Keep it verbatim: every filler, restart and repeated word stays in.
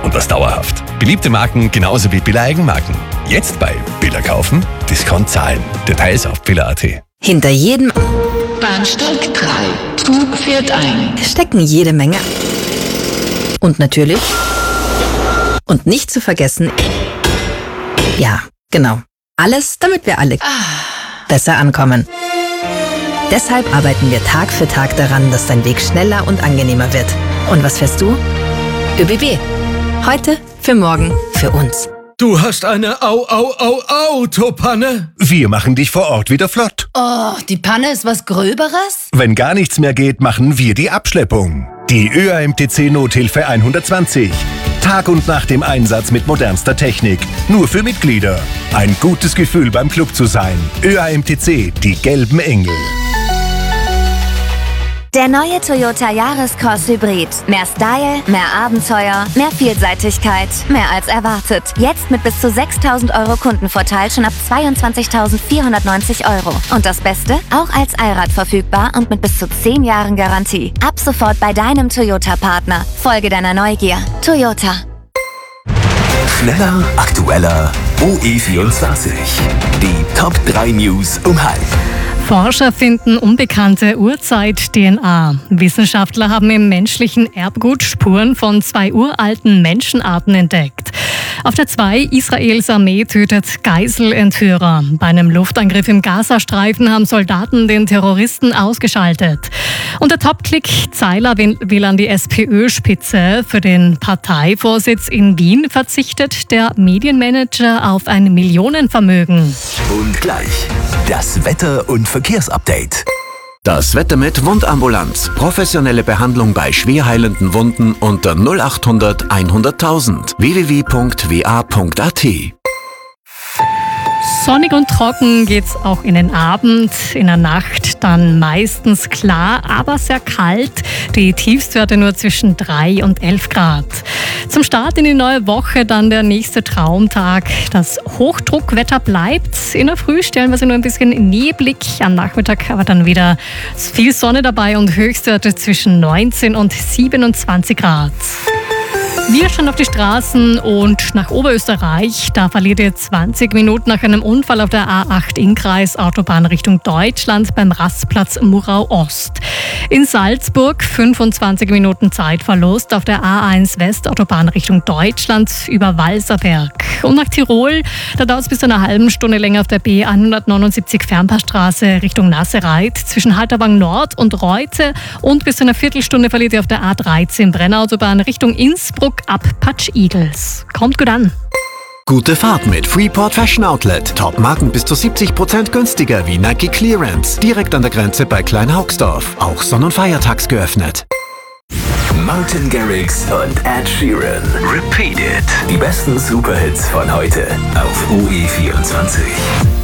und das dauerhaft. Beliebte Marken genauso wie Billa Eigenmarken. Jetzt bei Billa kaufen, Discount zahlen. Details auf billa punkt at. Hinter jedem Bahnsteig drei. Zug fährt ein. stecken jede Menge. Und natürlich, und nicht zu vergessen, ja, genau, alles, damit wir alle besser ankommen. Deshalb arbeiten wir Tag für Tag daran, dass dein Weg schneller und angenehmer wird. Und was fährst du? ÖBB. Heute, für morgen, für uns. Du hast eine Au-Au-Au-Autopanne. Wir machen dich vor Ort wieder flott. Oh, die Panne ist was Gröberes? Wenn gar nichts mehr geht, machen wir die Abschleppung. Die Ö A M T C Nothilfe hundertzwanzig. Tag und Nacht im Einsatz mit modernster Technik. Nur für Mitglieder. Ein gutes Gefühl beim Club zu sein. Ö A M T C, die gelben Engel. Der neue Toyota Yaris-Cross Hybrid. Mehr Style, mehr Abenteuer, mehr Vielseitigkeit, mehr als erwartet. Jetzt mit bis zu sechstausend Euro Kundenvorteil schon ab zweiundzwanzigtausendvierhundertneunzig Euro. Und das Beste? Auch als Allrad verfügbar und mit bis zu zehn Jahren Garantie. Ab sofort bei deinem Toyota-Partner. Folge deiner Neugier. Toyota. Schneller, aktueller, O E vierundzwanzig. Die Top drei News um halb. Forscher finden unbekannte Urzeit-D N A. Wissenschaftler haben im menschlichen Erbgut Spuren von zwei uralten Menschenarten entdeckt. Auf der zwei Israels Armee tötet Geiselentführer. Bei einem Luftangriff im Gazastreifen haben Soldaten den Terroristen ausgeschaltet. Und der Top-Klick Zeiler will an die SPÖ-Spitze. Für den Parteivorsitz in Wien verzichtet der Medienmanager auf ein Millionenvermögen. Und gleich das Wetter- und Verkehrsupdate. Das Wetter mit Wundambulanz. Professionelle Behandlung bei schwer heilenden Wunden unter null acht hundert hunderttausend. w w w punkt w a punkt a t. Sonnig und trocken geht's auch in den Abend, in der Nacht dann meistens klar, aber sehr kalt. Die Tiefstwerte nur zwischen drei und elf Grad. Zum Start in die neue Woche dann der nächste Traumtag. Das Hochdruckwetter bleibt. In der Früh stellenweise nur ein bisschen neblig, am Nachmittag aber dann wieder viel Sonne dabei und Höchstwerte zwischen neunzehn und siebenundzwanzig Grad. Wir schauen auf die Straßen und nach Oberösterreich. Da verliert ihr zwanzig Minuten nach einem Unfall auf der A acht Innkreis Autobahn Richtung Deutschland beim Rastplatz Murau Ost. In Salzburg fünfundzwanzig Minuten Zeitverlust auf der A eins West Autobahn Richtung Deutschland über Walserberg. Und nach Tirol, da dauert es bis zu einer halben Stunde länger auf der B hundertneunundsiebzig Fernpassstraße Richtung Nassereit zwischen Halterwang Nord und Reute und bis zu einer Viertelstunde verliert ihr auf der A dreizehn Brennautobahn Richtung Innsbruck ab Patsch Igels. Kommt gut an. Gute Fahrt mit Freeport Fashion Outlet. Top-Marken bis zu siebzig Prozent günstiger wie Nike Clearance. Direkt an der Grenze bei Kleinhaugsdorf. Auch Sonn- und Feiertags geöffnet. Martin Garrix und Ed Sheeran. Repeat It. Die besten Superhits von heute auf O E vierundzwanzig.